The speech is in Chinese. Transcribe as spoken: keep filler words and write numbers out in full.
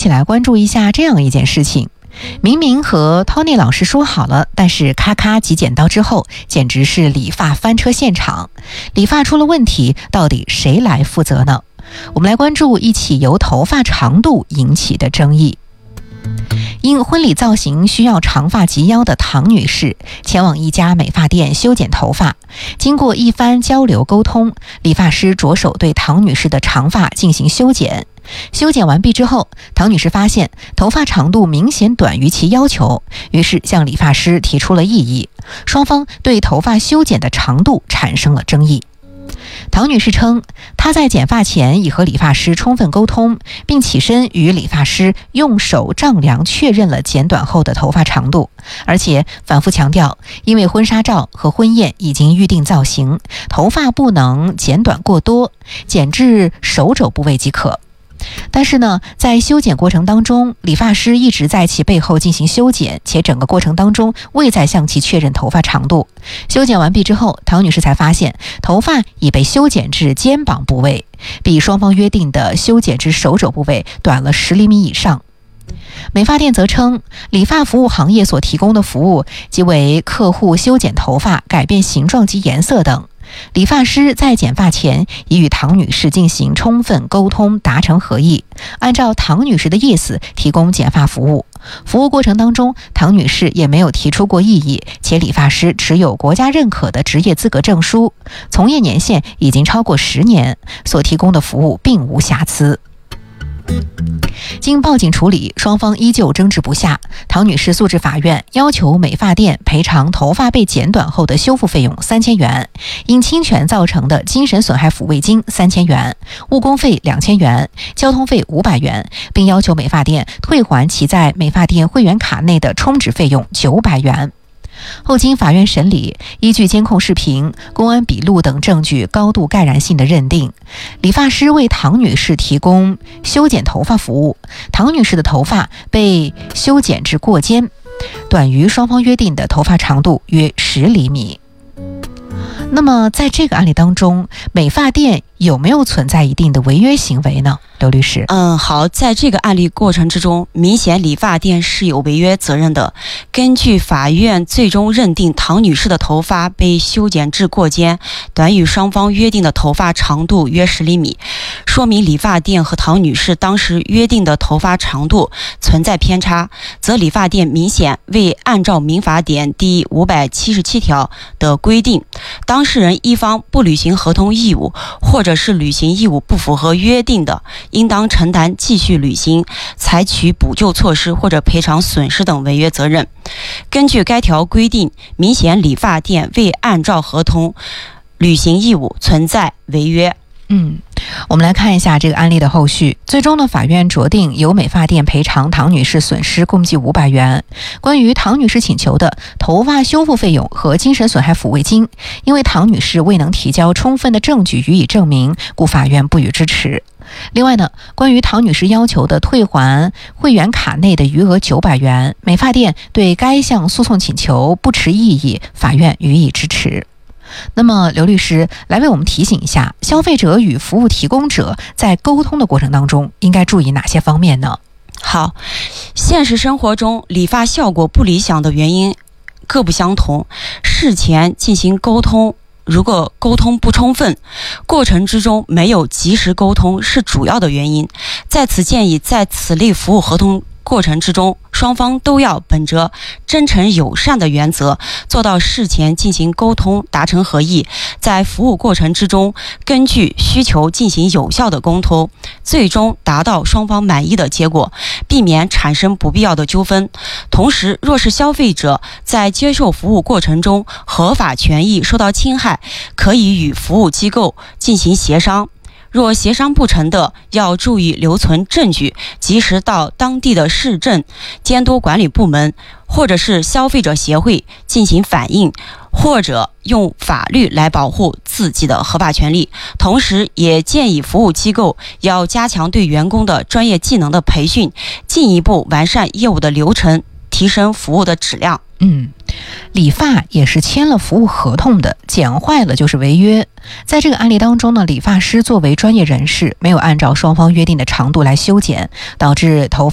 起来关注一下这样一件事情。明明和 Tony 老师说好了，但是咔咔挤剪刀之后，简直是理发翻车现场。理发出了问题，到底谁来负责呢？我们来关注一起由头发长度引起的争议。因婚礼造型需要长发及腰的唐女士前往一家美发店修剪头发，经过一番交流沟通，理发师着手对唐女士的长发进行修剪。修剪完毕之后，唐女士发现头发长度明显短于其要求，于是向理发师提出了异议，双方对头发修剪的长度产生了争议。唐女士称，她在剪发前已和理发师充分沟通，并起身与理发师用手丈量确认了剪短后的头发长度，而且反复强调，因为婚纱照和婚宴已经预定造型，头发不能剪短过多，剪至手肘部位即可。但是呢，在修剪过程当中，理发师一直在其背后进行修剪，且整个过程当中未再向其确认头发长度。修剪完毕之后，唐女士才发现头发已被修剪至肩膀部位，比双方约定的修剪至手肘部位短了十厘米以上。美发店则称，理发服务行业所提供的服务即为客户修剪头发、改变形状及颜色等。理发师在剪发前已与唐女士进行充分沟通，达成合意，按照唐女士的意思提供剪发服务。服务过程当中，唐女士也没有提出过异议，且理发师持有国家认可的职业资格证书，从业年限已经超过十年，所提供的服务并无瑕疵。经报警处理，双方依旧争执不下，唐女士诉至法院，要求美发店赔偿头发被剪短后的修复费用三千元，因侵权造成的精神损害抚慰金三千元，误工费两千元，交通费五百元，并要求美发店退还其在美发店会员卡内的充值费用九百元。后经法院审理，依据监控视频、公安笔录等证据高度盖然性的认定，理发师为唐女士提供修剪头发服务，唐女士的头发被修剪至过肩，短于双方约定的头发长度约十厘米。那么在这个案例当中，美发店有没有存在一定的违约行为呢？刘律师。 嗯，好，在这个案例过程之中，明显理发店是有违约责任的。根据法院最终认定，唐女士的头发被修剪至过肩，短于双方约定的头发长度约十厘米，说明理发店和唐女士当时约定的头发长度存在偏差，则理发店明显未按照民法典第五百七十七条的规定，当事人一方不履行合同义务，或者是履行义务不符合约定的，应当承担继续履行、采取补救措施或者赔偿损失等违约责任。根据该条规定，明显理发店未按照合同履行义务，存在违约。 嗯，我们来看一下这个案例的后续。最终呢，法院酌定由美发店赔偿唐女士损失共计五百元。关于唐女士请求的头发修复费用和精神损害抚慰金，因为唐女士未能提交充分的证据予以证明，故法院不予支持。另外呢，关于唐女士要求的退还会员卡内的余额九百元，美发店对该项诉讼请求不持异议，法院予以支持。那么刘律师来为我们提醒一下，消费者与服务提供者在沟通的过程当中应该注意哪些方面呢？ 好，现实生活中理发效果不理想的原因各不相同，事前进行沟通，如果沟通不充分，过程之中没有及时沟通是主要的原因。在此建议，在此类服务合同过程之中，双方都要本着真诚友善的原则，做到事前进行沟通，达成合意，在服务过程之中根据需求进行有效的沟通，最终达到双方满意的结果，避免产生不必要的纠纷。同时，若是消费者在接受服务过程中合法权益受到侵害，可以与服务机构进行协商，若协商不成的，要注意留存证据，及时到当地的市政监督管理部门或者是消费者协会进行反映，或者用法律来保护自己的合法权利。同时也建议服务机构要加强对员工的专业技能的培训，进一步完善业务的流程，提升服务的质量。 嗯，理发也是签了服务合同的，剪坏了就是违约。在这个案例当中呢，理发师作为专业人士，没有按照双方约定的长度来修剪，导致头